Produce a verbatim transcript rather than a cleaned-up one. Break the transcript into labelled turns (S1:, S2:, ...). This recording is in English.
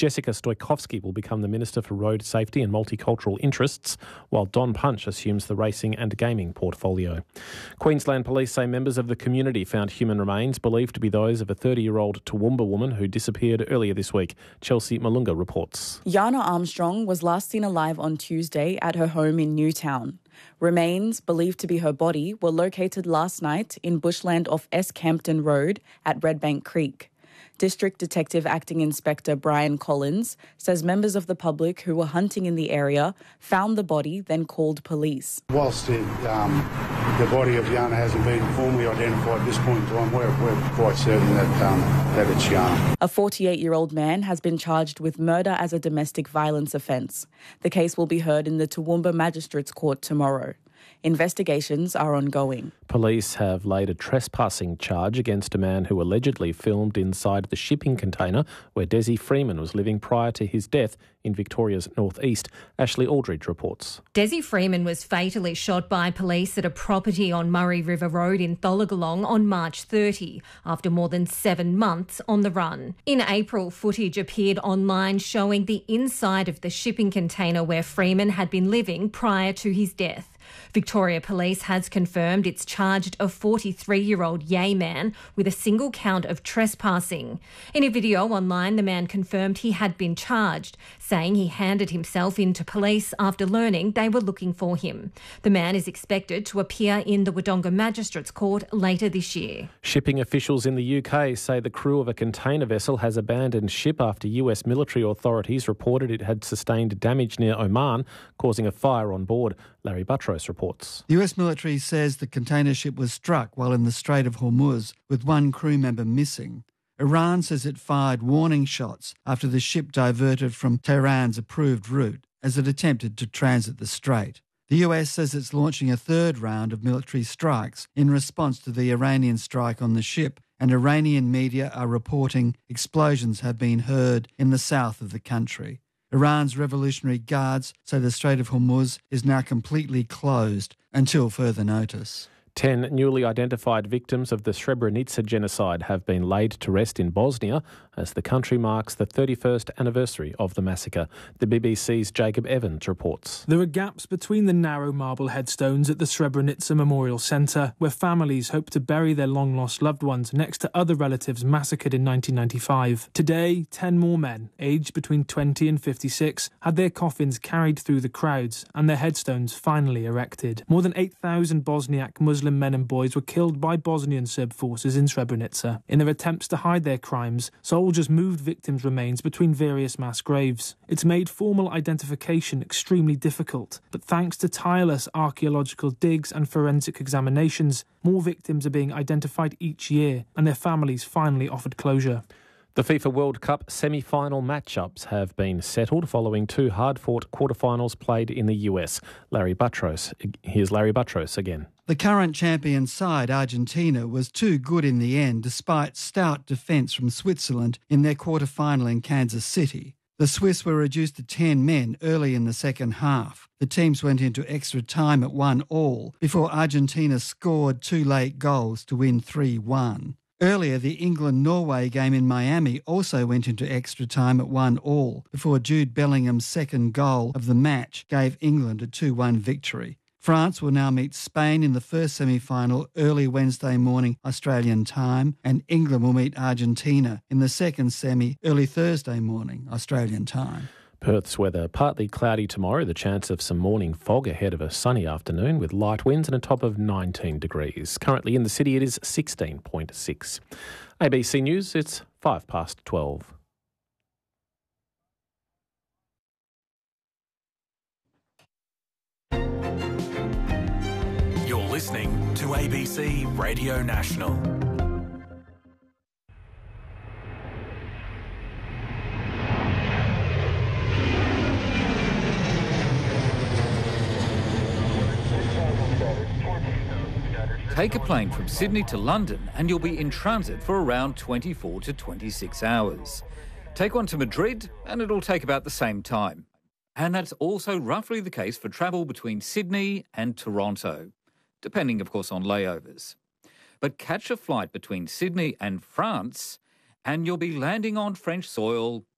S1: Jessica Stoikovsky will become the Minister for Road Safety and Multicultural Interests, while Don Punch assumes the racing and gaming portfolio. Queensland Police say members of the community found human remains believed to be those of a thirty-year-old Toowoomba woman who disappeared earlier this week. Chelsea Malunga reports.
S2: Yana Armstrong was last seen alive on Tuesday at her home in Newtown. Remains, believed to be her body, were located last night in bushland off S Campton Road at Redbank Creek. District Detective Acting Inspector Brian Collins says members of the public who were hunting in the area found the body, then called police.
S3: Whilst it, um, the body of Yana hasn't been formally identified at this point in time, we're, we're quite certain that, um, that it's Yana.
S2: A forty-eight-year-old man has been charged with murder as a domestic violence offence. The case will be heard in the Toowoomba Magistrates Court tomorrow. Investigations are ongoing.
S1: Police have laid a trespassing charge against a man who allegedly filmed inside the shipping container where Desi Freeman was living prior to his death in Victoria's northeast. Ashley Aldridge reports.
S4: Desi Freeman was fatally shot by police at a property on Murray River Road in Tholagolong on March thirtieth, after more than seven months on the run. In April, footage appeared online showing the inside of the shipping container where Freeman had been living prior to his death. Victoria Police has confirmed it's charged a forty-three-year-old Yay man with a single count of trespassing. In a video online, the man confirmed he had been charged, saying he handed himself in to police after learning they were looking for him. The man is expected to appear in the Wodonga Magistrates Court later this year.
S1: Shipping officials in the U K say the crew of a container vessel has abandoned ship after U S military authorities reported it had sustained damage near Oman, causing a fire on board. Larry Buttrose reports.
S5: The U S military says the container ship was struck while in the Strait of Hormuz, with one crew member missing. Iran says it fired warning shots after the ship diverted from Tehran's approved route as it attempted to transit the strait. The U S says it's launching a third round of military strikes in response to the Iranian strike on the ship, and Iranian media are reporting explosions have been heard in the south of the country. Iran's Revolutionary Guards say the Strait of Hormuz is now completely closed until further notice.
S1: Ten newly identified victims of the Srebrenica genocide have been laid to rest in Bosnia as the country marks the thirty-first anniversary of the massacre. The B B C's Jacob Evans reports.
S6: There are gaps between the narrow marble headstones at the Srebrenica Memorial Centre, where families hope to bury their long-lost loved ones next to other relatives massacred in nineteen ninety-five. Today, ten more men, aged between twenty and fifty-six, had their coffins carried through the crowds and their headstones finally erected. More than eight thousand Bosniak Muslim men and boys were killed by Bosnian Serb forces in Srebrenica. In their attempts to hide their crimes, soldiers moved victims' remains between various mass graves. It's made formal identification extremely difficult, but thanks to tireless archaeological digs and forensic examinations, more victims are being identified each year, and their families finally offered closure.
S1: The FIFA World Cup semi-final matchups have been settled following two hard-fought quarterfinals played in the U S. Larry Buttrose. Here's Larry Buttrose again.
S5: The current champion side, Argentina, was too good in the end despite stout defence from Switzerland in their quarter-final in Kansas City. The Swiss were reduced to ten men early in the second half. The teams went into extra time at one all before Argentina scored two late goals to win three one. Earlier, the England-Norway game in Miami also went into extra time at one all before Jude Bellingham's second goal of the match gave England a two one victory. France will now meet Spain in the first semi-final early Wednesday morning Australian time, and England will meet Argentina in the second semi early Thursday morning Australian time.
S1: Perth's weather partly cloudy tomorrow, the chance of some morning fog ahead of a sunny afternoon with light winds and a top of nineteen degrees. Currently in the city it is sixteen point six. A B C News, it's five past twelve.
S7: You're listening to A B C Radio National.
S8: Take a plane from Sydney to London and you'll be in transit for around twenty-four to twenty-six hours. Take one to Madrid and it'll take about the same time. And that's also roughly the case for travel between Sydney and Toronto, depending, of course, on layovers. But catch a flight between Sydney and France and you'll be landing on French soil